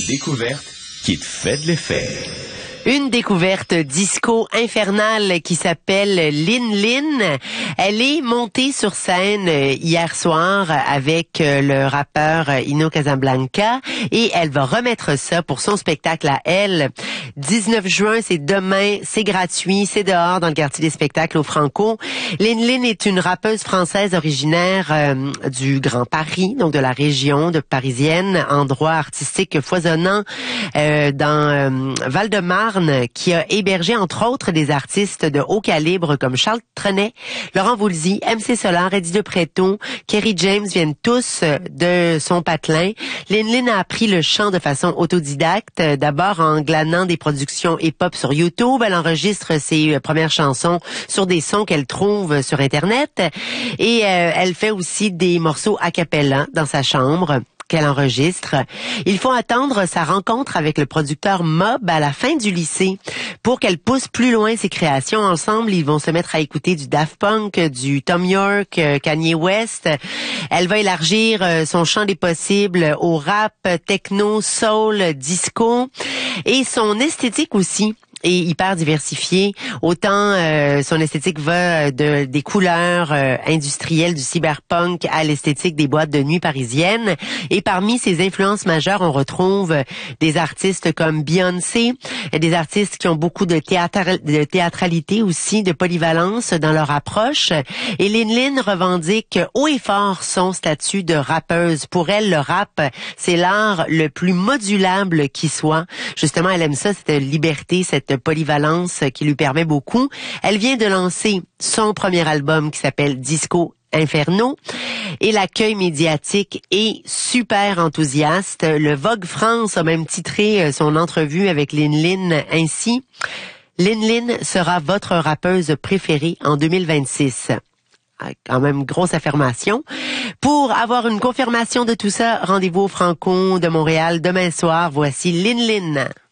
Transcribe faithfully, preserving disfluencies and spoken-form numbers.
découverte qui te fait de l'effet. Une découverte disco infernale qui s'appelle Lin Lin. Elle est montée sur scène hier soir avec le rappeur Ino Casablanca et elle va remettre ça pour son spectacle à elle. dix-neuf juin, c'est demain, c'est gratuit, c'est dehors dans le quartier des spectacles au Franco. Lin Lin est une rappeuse française originaire euh, du Grand Paris, donc de la région de parisienne, endroit artistique foisonnant euh, dans euh, Val-de-Marne, qui a hébergé entre autres des artistes de haut calibre comme Charles Trenet, Laurent Voulzy, M C Solar, Eddie de Pretto, Kerry James viennent tous de son patelin. Lin Lin a appris le chant de façon autodidacte, d'abord en glanant des productions hip-hop sur YouTube. Elle enregistre ses premières chansons sur des sons qu'elle trouve sur Internet et euh, elle fait aussi des morceaux a cappella dans sa chambre qu'elle enregistre. Il faut attendre sa rencontre avec le producteur Mob à la fin du lycée pour qu'elle pousse plus loin ses créations. Ensemble, ils vont se mettre à écouter du Daft Punk, du Tom York, Kanye West. Elle va élargir son champ des possibles au rap, techno, soul, disco et son esthétique aussi est hyper diversifiée. Autant euh, son esthétique va de des couleurs euh, industrielles du cyberpunk à l'esthétique des boîtes de nuit parisiennes. Et parmi ses influences majeures, on retrouve des artistes comme Beyoncé, des artistes qui ont beaucoup de, théâtre, de théâtralité aussi, de polyvalence dans leur approche. Et Lin Lin revendique haut et fort son statut de rappeuse. Pour elle, le rap, c'est l'art le plus modulable qui soit. Justement, elle aime ça, cette liberté, cette polyvalence qui lui permet beaucoup. Elle vient de lancer son premier album qui s'appelle Disco Inferno et l'accueil médiatique est super enthousiaste. Le Vogue France a même titré son entrevue avec Lin Lin ainsi: Lin Lin sera votre rappeuse préférée en deux mille vingt-six. Quand même grosse affirmation. Pour avoir une confirmation de tout ça, rendez-vous au Franco de Montréal demain soir. Voici Lin Lin.